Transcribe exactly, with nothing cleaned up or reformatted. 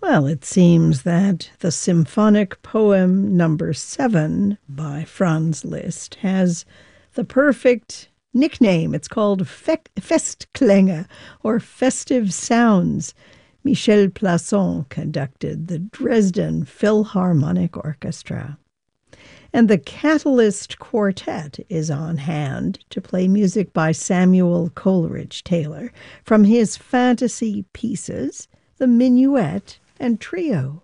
Well, it seems that the symphonic poem number seven by Franz Liszt has the perfect nickname. It's called Fe- Festklänge, or Festive Sounds. Michel Plasson conducted the Dresden Philharmonic Orchestra. And the Catalyst Quartet is on hand to play music by Samuel Coleridge Taylor from his fantasy pieces, The Minuet and Trio.